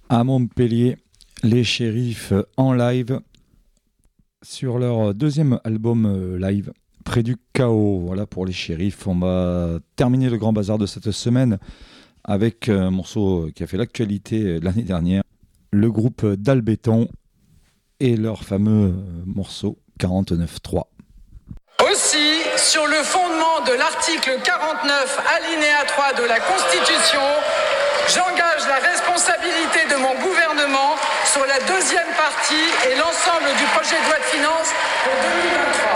À Montpellier, les Shérifs en live sur leur deuxième album live, Près du chaos. Voilà pour les Shérifs. On va terminer le grand bazar de cette semaine avec un morceau qui a fait l'actualité l'année dernière, le groupe Dalbéton et leur fameux morceau 49.3. Aussi, sur le fondement de l'article 49, alinéa 3 de la Constitution, j'engage la responsabilité de mon gouvernement sur la deuxième partie et l'ensemble du projet de loi de finances pour 2023.